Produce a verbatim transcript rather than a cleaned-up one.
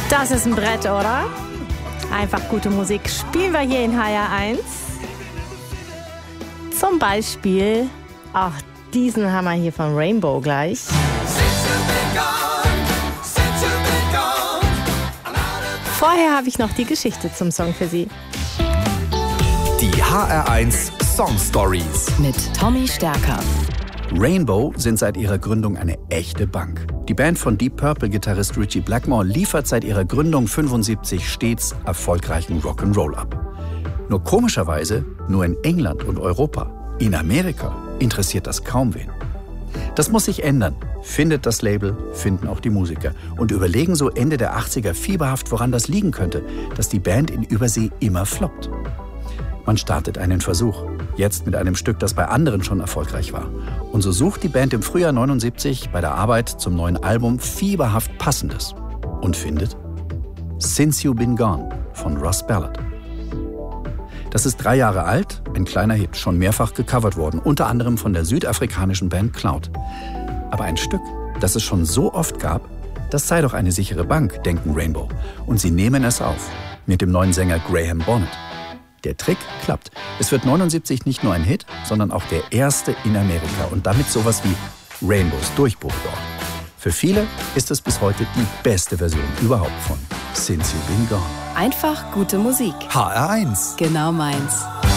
Das ist ein Brett, oder? Einfach gute Musik spielen wir hier in H R eins. Zum Beispiel auch diesen Hammer hier von Rainbow gleich. Vorher habe ich noch die Geschichte zum Song für Sie. Die H R eins Song Stories mit Tommy Stärker. Rainbow sind seit ihrer Gründung eine echte Bank. Die Band von Deep Purple-Gitarrist Ritchie Blackmore liefert seit ihrer Gründung fünfundsiebzig stets erfolgreichen Rock'n'Roll ab. Nur komischerweise nur in England und Europa. In Amerika interessiert das kaum wen. Das muss sich ändern, findet das Label, finden auch die Musiker und überlegen so Ende der achtziger fieberhaft, woran das liegen könnte, dass die Band in Übersee immer floppt. Man startet einen Versuch, jetzt mit einem Stück, das bei anderen schon erfolgreich war. Und so sucht die Band im Frühjahr neunundsiebzig bei der Arbeit zum neuen Album fieberhaft Passendes und findet Since You've Been Gone von Russ Ballard. Das ist drei Jahre alt, ein kleiner Hit, schon mehrfach gecovert worden, unter anderem von der südafrikanischen Band Cloud. Aber ein Stück, das es schon so oft gab, das sei doch eine sichere Bank, denken Rainbow. Und sie nehmen es auf, mit dem neuen Sänger Graham Bonnet. Der Trick klappt. Es wird neunundsiebzig nicht nur ein Hit, sondern auch der erste in Amerika und damit sowas wie Rainbows Durchbruch dort. Für viele ist es bis heute die beste Version überhaupt von Since You've Been Gone. Einfach gute Musik. H R eins. Genau meins.